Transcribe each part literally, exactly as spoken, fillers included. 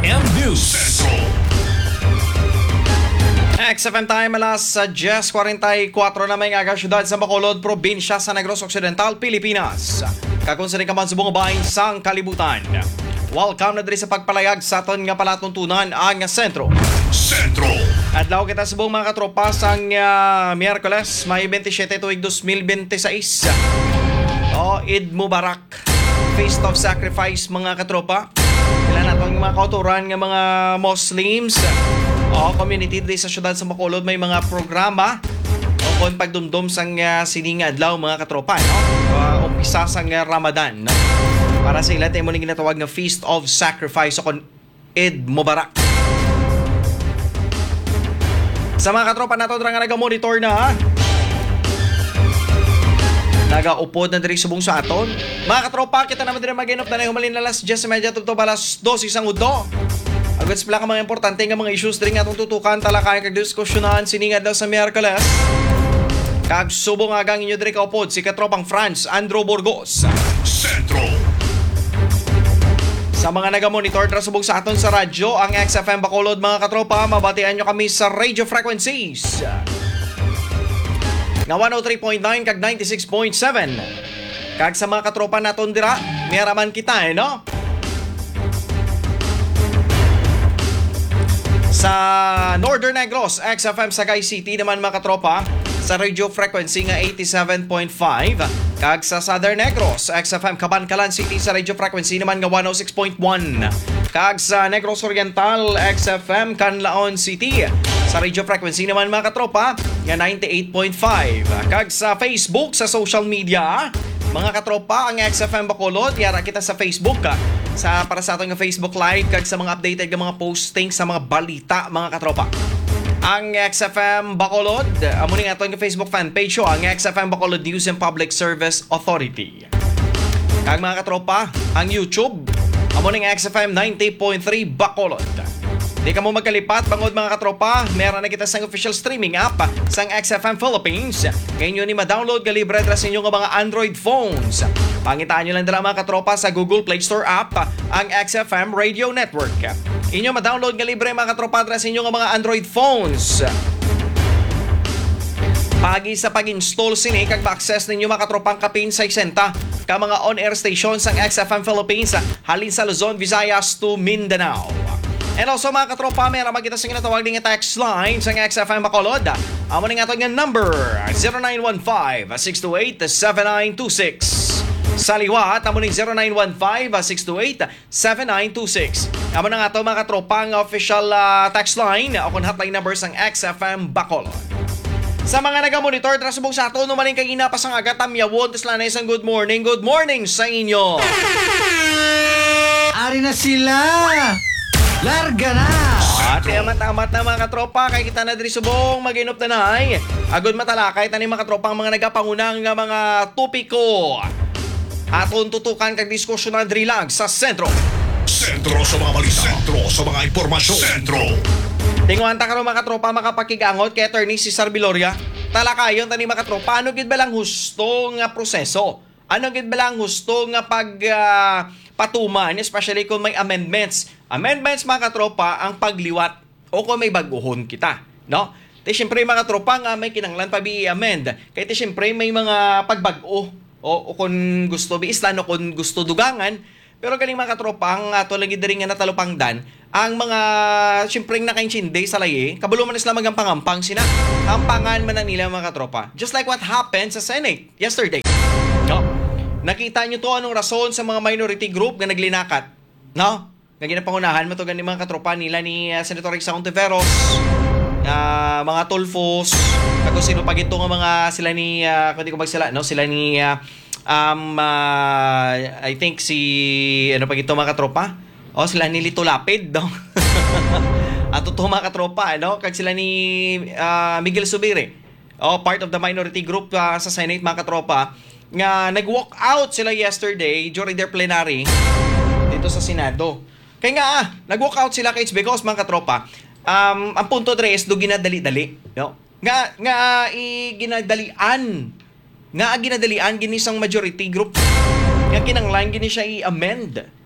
M News Central. X F M time alas diyes forty-four na may nga syudad sa Bacolod, probinsya sa Negros Occidental, Pilipinas. Kakunsa rin ka man sa buong bahin sang kalibutan. Welcome na diri sa pagpalayag sa aton nga palatuntunan ang Sentro. Sentro. Adlaw kita sa buong mga katropa sang uh, Miyerkules, May twenty-seven tuig twenty twenty-six. O, Eid Mubarak, Feast of Sacrifice mga katropa. Ilan natong mga kauturan ng mga Muslims o community dito sa syudad sa Bacolod, may mga programa o kung pagdumdum sang uh, sining adlaw mga katropa, no? Uh, umpisa sang uh, Ramadan, no? Para sa ilan tayo mo nang ginatawag na Feast of Sacrifice o kung Eid Mubarak. Sa mga katropa nato nga naga-monitor na, ha? Nagaupod na diri subong sa aton. Mga katropa, kita naman din mag-inop na na humalin na alas diyes media to balas dos isang udto. Agad sila ka mga importante nga mga issues diri nga atong tutukan, talakayan kag diskusyonan siningad daw sa Miyerkules. Kag subong agang inyo diri kaupod si katropang France Andrew Burgos. Sentro. Sa mga naga-monitor tra subong sa aton sa radyo, ang X F M Bacolod mga katropa, mabatian nyo kami sa radio frequencies nga one oh three point nine kag ninety-six point seven. Kag sa mga katropa naton dira, miyaraman kita eh, no? Sa Northern Negros, X F M Sagay City naman mga katropa, sa radio frequency nga eighty-seven point five. Kag sa Southern Negros, X F M Cabancalan City sa radio frequency naman nga one oh six point one. Kag sa Negros Oriental, X F M Canlaon City sa radio frequency naman mga katropa nga ninety-eight point five. Kag sa Facebook, sa social media, mga katropa, ang X F M Bacolod, yara kita sa Facebook ka. Sa para sa atong Facebook Live kag sa mga updated nga mga posting sa mga balita mga katropa. Ang X F M Bacolod, amo ning atong Facebook fan page, ang X F M Bacolod News and Public Service Authority. Kag mga katropa, ang YouTube, amo ning X F M ninety point three Bacolod. Di ka mo magkalipat, bangod mga katropa, meron na kita sang official streaming app sang X F M Philippines. Ngayon ni ma-download ka libre dra sa inyong mga Android phones. Pangitaan nyo lang dala mga katropa sa Google Play Store app ang X F M Radio Network. Inyo ma-download ka libre mga katropa dra sa inyong mga Android phones. Pagi sa pag-install sini kag ma-access ninyo mga katropang kapin sa sixty ka mga on-air stations sang X F M Philippines halin sa Luzon, Visayas to Mindanao. And also mga katropa, meron magkita sa ginatawag din nga text line sa X F M Bacolod. Amo ning atong nga number zero nine one five, six two eight, seven nine two six. Sa liwat, amo ning zero nine one five, six two eight, seven nine two six. Amo na nga ito mga katropa ang official uh, text line o kung hotline number sang X F M Bacolod. Sa mga naga-monitor, tara subong sa ato, numaling kang inapas ang agad, amyawon, tasla na isang good morning, good morning sa inyo. Ari na sila! Larga na! At amat-amat na mga katropa, kay kita na diri subong mag-inop na naay. Agod matalakay tani mga katropa ang mga nagapangunang nga mga topiko. Aton tutukan kag diskusyon na diri lang sa Sentro. Sentro sa mga balita. Sentro sa mga impormasyon. Sentro. Tinguan ta karon mga katropa makapakigangot kay Attorney Cesar Biloria. Talakayon tani mga katropa, ano gid ba lang husto nga proseso? Ano gid ba lang husto nga pag uh, patuman, especially kung may amendments. Amendments mga katropa ang pagliwat o kung may baguhon kita, no? Te syempre mga katropa nga may kinanglan pa bi-amend. Kaya te syempre may mga pagbag-o o, o kung gusto biislan o kung gusto dugangan. Pero galing mga katropa ang ato lagi diri nga natalupangdan ang mga syempre nakainchinde sa laye, kabalo man sila magang pangampang sina. Ampangan man na nila mga katropa. Just like what happened sa Senate yesterday. No? Nakita nyo to anong rason sa mga minority group nga naglinakat. No? Nga ginapangunahan mo to gani mga katropa nila ni uh, Senator Rixa Ontiveros, uh, mga Tulfos, kako sino pag ito nga mga sila ni, uh, kung di ko magsala, no? Sila ni, uh, um, uh, I think si, ano pag ito mga katropa? O, sila ni Lito Lapid, no? At totoo mga katropa, no? Kag sila ni uh, Miguel Subire, o, part of the minority group uh, sa Senate mga katropa, nga nag-walk out sila yesterday during their plenary dito sa Senado. Kaya nga ah, nag-walk out sila kay it's because mga katropa, um, ang punto dre is do ginadali-dali, no? Nga nga i ginadalian. Nga ginadalian gini sang majority group. Nga kinanglan gini siya i-amend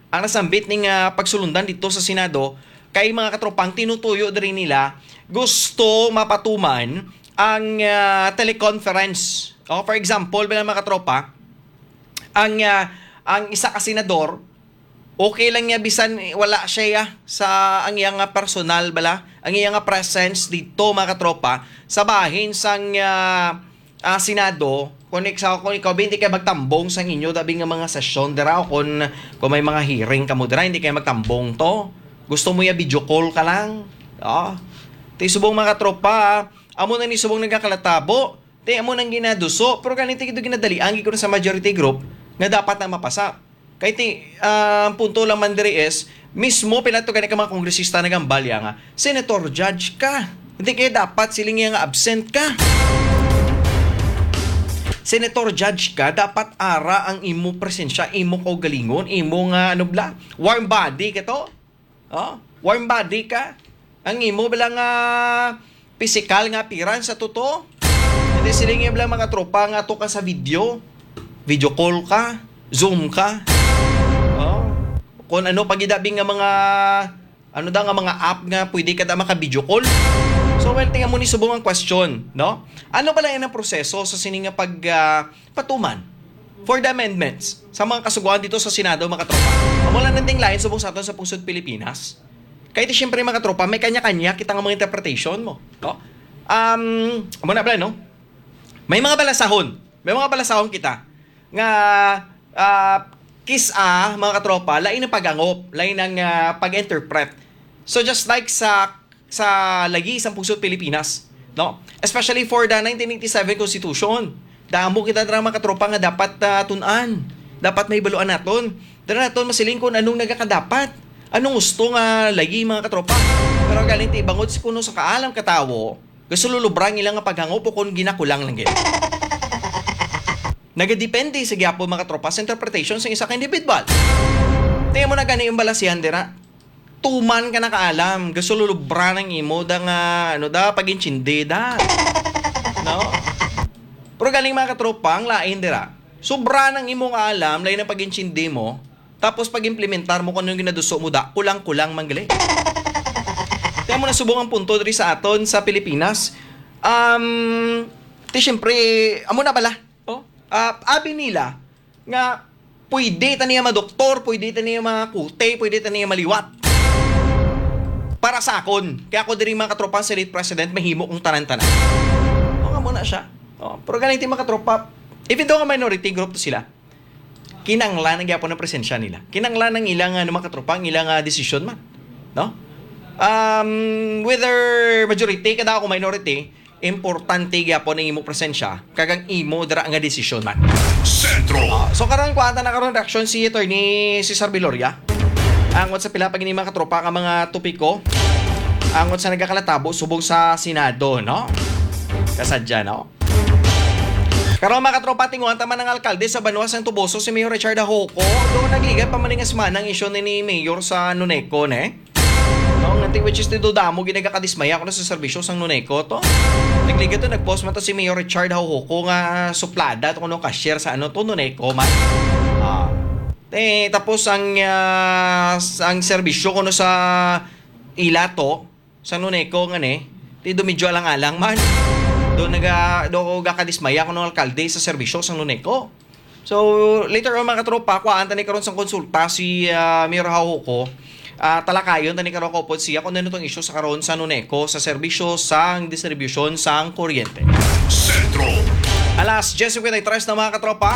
ang nasambit ning uh, pagsulundan dito sa Senado kay mga katropang tinutuyo din nila gusto mapatuman ang uh, teleconference. O, for example, bilang mga katropa, ang uh, ang isa ka senador, okay lang niya bisan wala siya ya, sa ang iyang nga personal bala, ang iyang nga presence dito mga katropa sa bahin sang uh, uh, Senado. Kung ikaw, kung ikaw hindi kayo magtambong sa inyo dabi nga mga sesyon dira o kung, kung may mga hearing ka mo dira, hindi kayo magtambong to. Gusto mo ya video call ka lang. Oh. Ti subong mga katropa, amo na ni subong nagkakalatabo. Ti amo nang ginaduso, pero ganito gito ginadalian gi ko sa majority group nga dapat na mapasa. Kaya ti, uh, punto lang man diri is, mismo pinato gani ka mga kongresista nagambalya nga, senator judge ka. Hindi kaya dapat siling nga absent ka. Senator judge ka, dapat ara ang imo presensya, imo kaugalingon, imo nga ano bla, warm body ka to. Oh, warm body ka. Ang imo bala nga physical nga appearance sa totoo. Hindi sila nga bala mga tropa nga to ka sa video. Video call ka, Zoom ka. Oh. Kung ano pagidabing nga mga ano da nga mga app nga pwede ka da maka-video call. So well, tingnan mo ni subong ang question, no? Ano ba lang ang proseso sa sining nga pag uh, patuman for the amendments sa mga kasuguan dito sa Senado, mga tropa? Amo lang nanding lain subong sa aton sa Pusod Pilipinas. Kahit siyempre mga tropa, may kanya-kanya kita nga mga interpretation mo, no? Um, amo na pala, no? May mga balasahon. May mga balasahon kita nga uh, kisa, mga katropa, lain ang pag-angop, lain ang uh, pag-interpret. So just like sa sa lagi isang Pusod Pilipinas, no? Especially for the nineteen eighty-seven Constitution. Damo kita dra mga katropa nga dapat uh, tun-an. Dapat may baluan naton. Dara naton masiling kung anong nagakadapat. Anong gusto nga lagi mga katropa. Pero galing ti bangot si kuno sa kaalam katawo, gusto lulubrang ilang nga paghangop o kung ginakulang lang gid. Nagadepende sa gyapon mga katropa sa interpretation sa isa ka individual. Tingnan mo na gani yung balasihan dira. Tuman ka na kaalam, gusto lulubra ng imo da nga ano da pag-inchindi da. No? Pero galing mga katropa ang lain dira. Sobra ng imo nga alam, lain ang pag-inchindi mo, tapos pag-implementar mo kung ano yung ginaduso mo da, kulang-kulang manggali. Kaya mo na subong ang punto diri sa aton sa Pilipinas. Um, ti syempre, amo na bala. Oh, uh, abi nila nga pwede ta niya madoktor, pwede ta niya makute, pwede ta niya maliwat. Para sa akon, kaya ako diri mga katropa sa late president mahimo kong tanan-tanan. O nga muna siya. O, pero ganito mga katropa, even though nga minority group to sila, kinanglan ang gyapon ng presensya nila. Kinanglan ng ilang ano mga katropa, ang ilang uh, decision man. No? Um, whether majority kada ako minority, importante gyapon ng imo presensya, kagang imo dira nga decision man. Sentro. Uh, so karang kwanta na karon reaction si attorney Cesar Viloria. Angot sa pila pag ini mga katropa ka mga topiko. Angot sa nagakalatabo subong sa Senado, no? Kasadya, no? Karon mga katropa tinguhan tama ng alkalde sa Banwa San Toboso si Mayor Richard Ahoco. Doon nagligad pa man nga semana ang isyu ni Mayor sa Nuneco, ne? No, ngati which is tido damo ginagakadismaya ko na sa serbisyo sang Nuneco to. Nagligad to nagpost man to si Mayor Richard Ahoco nga suplada to kuno cashier sa ano to Nuneco man. Ah. Eh, tapos ang uh, ang serbisyo kuno sa Ilato sa Nuneco nga ne, ti do medyo alang-alang man. Do naga do gakadismaya kuno alkalde sa serbisyo sa Nuneco. So later on mga katropa, kuan tani karon sang konsulta si uh, Mayor Ahoco. Uh, talakayon tani karon ko pod siya kung ano tong issue sa karon sa Nuneco sa serbisyo sang distribution sang kuryente. Sentro. Alas, Jessica tres na mga katropa.